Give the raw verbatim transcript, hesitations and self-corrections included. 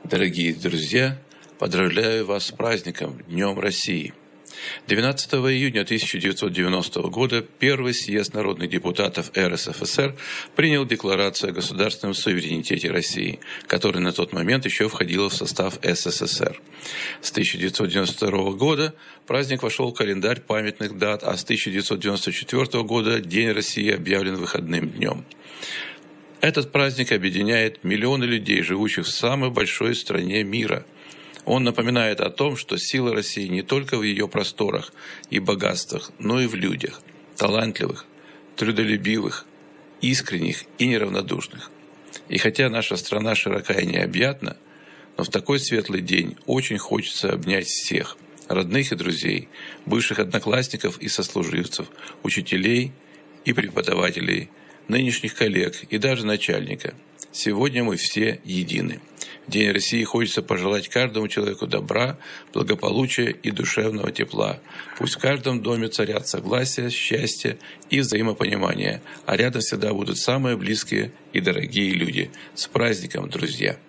Дорогие друзья, поздравляю вас с праздником, Днем России! двенадцатого июня тысяча девятьсот девяностого года Первый съезд народных депутатов эр эс эф эс эр принял Декларацию о государственном суверенитете России, которая на тот момент еще входила в состав эс эс эс эр. С тысяча девятьсот девяносто второго года праздник вошел в календарь памятных дат, а с тысяча девятьсот девяносто четвёртого года День России объявлен выходным днем. Этот праздник объединяет миллионы людей, живущих в самой большой стране мира. Он напоминает о том, что сила России не только в ее просторах и богатствах, но и в людях, талантливых, трудолюбивых, искренних и неравнодушных. И хотя наша страна широка и необъятна, но в такой светлый день очень хочется обнять всех – родных и друзей, бывших одноклассников и сослуживцев, учителей и преподавателей, нынешних коллег и даже начальника. Сегодня мы все едины. В День России хочется пожелать каждому человеку добра, благополучия и душевного тепла. Пусть в каждом доме царят согласие, счастье и взаимопонимание, а рядом всегда будут самые близкие и дорогие люди. С праздником, друзья!